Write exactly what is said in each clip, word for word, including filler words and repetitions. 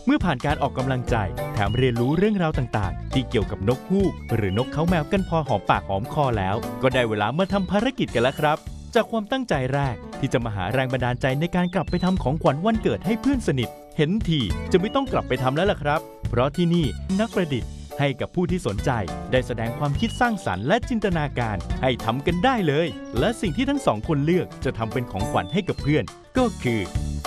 มื่อผ่านการออกกำลังใจแถมเรียนรู้เรื่องราวต่างๆที่เกี่ยวกับนกฮูกหรือนกเขาแมวกันพอหอมปากหอมคอแล้วก็ได้เวลามาทำภารกิจกันแล้วครับจากความตั้งใจแรกที่จะมาหาแรงบันดาลใจในการกลับไปทำของขวัญวันเกิดให้เพื่อนสนิทเห็นทีจะไม่ต้องกลับไปทำแล้วล่ะครับเพราะที่นี่นักประดิษฐ์ให้กับผู้ที่สนใจได้แสดงความคิดสร้างสรรค์และจินตนาการให้ทำกันได้เลยและสิ่งที่ทั้งสองคนเลือกจะทำเป็นของขวัญให้กับเพื่อนก็คือ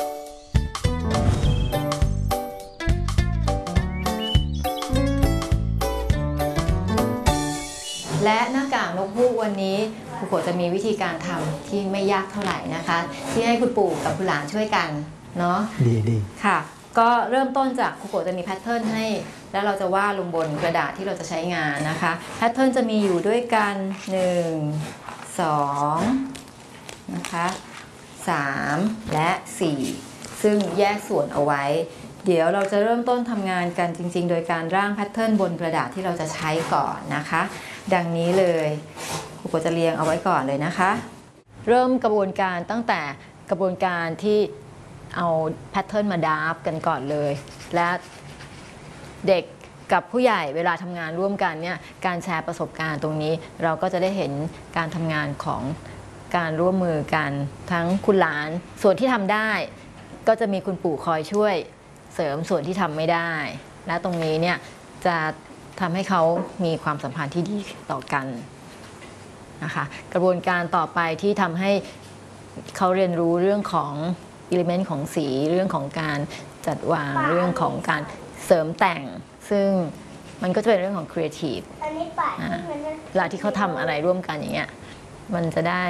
และหน้ากากนกฮูกวันนี้ครูโกจะมีวิธีการทำที่ไม่ยากเท่าไหร่นะคะที่ให้คุณปู่กับคุณหลานช่วยกันเนาะดีดีค่ะก็เริ่มต้นจากครูโกจะมีแพทเทิร์นให้แล้วเราจะวาดลงบนกระดาษที่เราจะใช้งานนะคะแพทเทิร์นจะมีอยู่ด้วยกันหนึ่ง สองนะคะสามและสี่ซึ่งแยกส่วนเอาไว้เดี๋ยวเราจะเริ่มต้นทำงานกันจริงๆโดยการร่างแพทเทิร์นบนกระดาษที่เราจะใช้ก่อนนะคะดังนี้เลยครูโกจะเรียงเอาไว้ก่อนเลยนะคะเริ่มกระบวนการตั้งแต่กระบวนการที่เอาแพทเทิร์นมาดราฟกันก่อนเลยและเด็กกับผู้ใหญ่เวลาทำงานร่วมกันเนี่ยการแชร์ประสบการณ์ตรงนี้เราก็จะได้เห็นการทำงานของการร่วมมือกันทั้งคุณหลานส่วนที่ทำได้ก็จะมีคุณปู่คอยช่วยเสริมส่วนที่ทำไม่ได้และตรงนี้เนี่ยจะทำให้เขามีความสัมพันธ์ที่ดีต่อกันนะคะกระบวนการต่อไปที่ทำให้เขาเรียนรู้เรื่องของอิเลเมนต์ของสีเรื่องของการจัดวางเรื่องของการเสริมแต่งซึ่งมันก็จะเป็นเรื่องของครีเอทีฟเวลาที่เขาทำอะไรร่วมกันอย่างเงี้ยมันจะได้